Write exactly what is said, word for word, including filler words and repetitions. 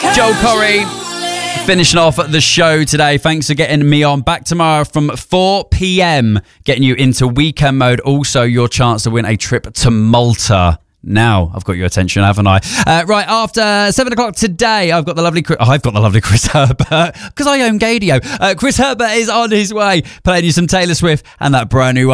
Joel Corey finishing off the show today. Thanks for getting me on. Back tomorrow from four p.m. getting you into weekend mode. Also, your chance to win a trip to Malta. Now I've got your attention, haven't I? Uh, right, after seven o'clock today, I've got the lovely Chris, oh, I've got the lovely Chris Herbert because I own Gadio. Uh, Chris Herbert is on his way, playing you some Taylor Swift and that brand new